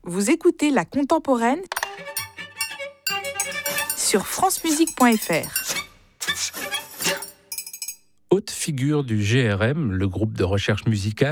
Vous écoutez La Contemporaine sur francemusique.fr. Haute figure du GRM, le groupe de recherche musicale,